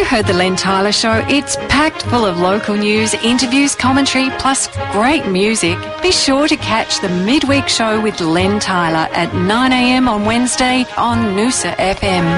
you heard the Len Tyler Show? It's packed full of local news, interviews, commentary, plus great music. Be sure to catch the midweek show with Len Tyler at 9 a.m. on Wednesday on Noosa FM.